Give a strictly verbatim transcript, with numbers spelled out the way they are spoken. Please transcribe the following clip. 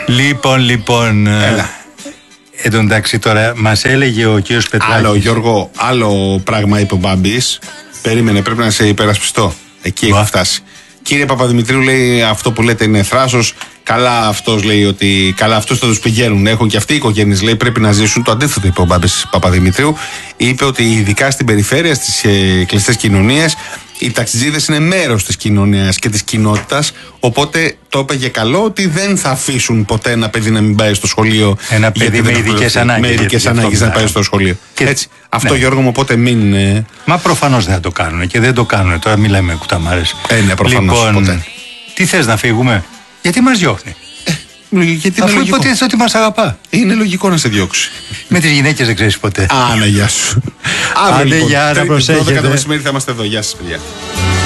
Λοιπόν, λοιπόν. Έλα. Εν τω μεταξύ τώρα μας έλεγε ο κύριος Πετράκης. Άλλο, Γιώργο, άλλο πράγμα είπε ο Μπάμπης. Περίμενε, πρέπει να σε υπερασπιστώ. Εκεί έχω φτάσει. Κύριε Παπαδημητρίου, λέει, αυτό που λέτε είναι θράσος. Καλά, αυτός λέει ότι καλά, αυτούς θα τους πηγαίνουν. Έχουν και αυτοί οι οικογένειες, λέει, πρέπει να ζήσουν. Το αντίθετο είπε ο Μπάμπης Παπαδημητρίου. Είπε ότι ειδικά στην περιφέρεια, στις ε, κλειστές κοινωνίες, οι ταξιτζίδες είναι μέρος της κοινωνίας και της κοινότητας. Οπότε το είπε και καλό ότι δεν θα αφήσουν ποτέ ένα παιδί να μην πάει στο σχολείο. Ένα παιδί με ειδικές ανάγκες. Με ειδικές ανάγκες να πάει στο σχολείο. Και... Έτσι. Αυτό, ναι. Γιώργο μου, οπότε μην. Ε... Μα προφανώς δεν θα το κάνουν και δεν το κάνουν. Τώρα μιλάμε κουταμάρες. Ε, ναι, προφανώς. Λοιπόν, ποτέ. τι θες να φύγουμε, γιατί μας διώχνει. Γιατί αφού υποτίθεται ότι μας αγαπά. Είναι λογικό να σε διώξει. Με τις γυναίκες δεν ξέρεις ποτέ. Α, ναι, γεια σου. Άντε, γεια, να προσέχετε. δώδεκα το μεσημέρι θα είμαστε εδώ. Γεια σας, παιδιά.